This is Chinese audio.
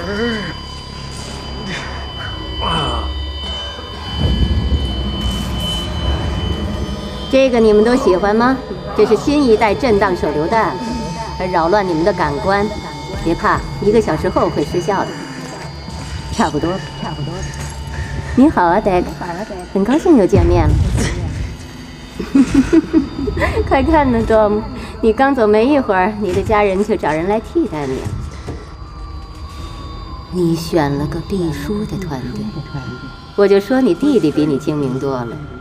这个你们都喜欢吗？这是新一代震荡手榴弹，还扰乱你们的感官。别怕，1个小时后会失效的。差不多。你好啊，戴克，很高兴又见面了。快看呢，多姆，你刚走没一会儿，你的家人就找人来替代你了。你选了个必输的团队，我就说你弟弟比你精明多了。